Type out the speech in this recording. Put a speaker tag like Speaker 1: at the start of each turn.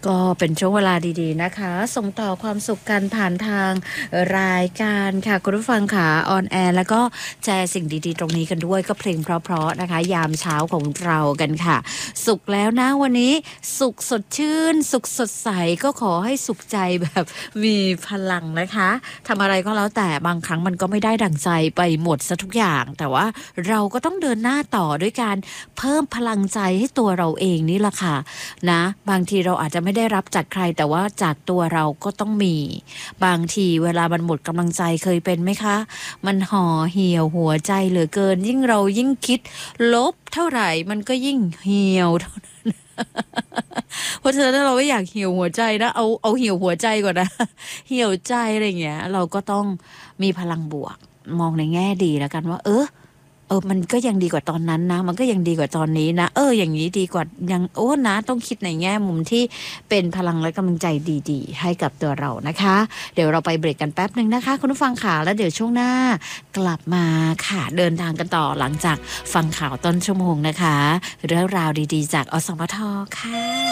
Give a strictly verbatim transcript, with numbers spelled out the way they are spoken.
Speaker 1: ก็เป็นช่วงเวลาดีๆนะคะส่งต่อความสุขกันผ่านทางรายการค่ะคุณผู้ฟังค่ะออนแอร์แล้วก็แชร์สิ่งดีๆตรงนี้กันด้วยก็เพลงเพราะๆนะคะยามเช้าของเรากันค่ะสุขแล้วนะวันนี้สุขสดชื่นสุขสดใสก็ขอให้สุขใจแบบมีพลังนะคะทำอะไรก็แล้วแต่บางครั้งมันก็ไม่ได้ดั่งใจไปหมดซะทุกอย่างแต่ว่าเราก็ต้องเดินหน้าต่อด้วยการเพิ่มพลังใจให้ตัวเราเองนี่แหละค่ะนะบางทีเราอาจจะไม่ได้รับจากใครแต่ว่าจากตัวเราก็ต้องมีบางทีเวลามันหมดกำลังใจเคยเป็นไหมคะมันห่อเหี่ยวหัวใจเหลือเกินยิ่งเรายิ่งคิดลบเท่าไหร่มันก็ยิ่งเหี่ยวเท่านั้น เพราะฉะนั้นเราไม่อยากเหี่ยวหัวใจนะเอาเอาเหี่ยวหัวใจก่อนนะเหี่ยวใจอะไรอย่างเงี้ยเราก็ต้องมีพลังบวกมองในแง่ดีแล้วกันว่าเออเออมันก็ยังดีกว่าตอนนั้นนะมันก็ยังดีกว่าตอนนี้นะเอออย่างนี้ดีกว่ายังโอ้นะต้องคิดในแง่มุมที่เป็นพลังและกำลังใจดีๆให้กับตัวเรานะคะเดี๋ยวเราไปเบรกกันแป๊บหนึ่งนะคะคุณผู้ฟังค่ะแล้วเดี๋ยวช่วงหน้ากลับมาค่ะเดินทางกันต่อหลังจากฟังข่าวต้นชั่วโมงนะคะเรื่องราวดีๆจากอสมทค่ะ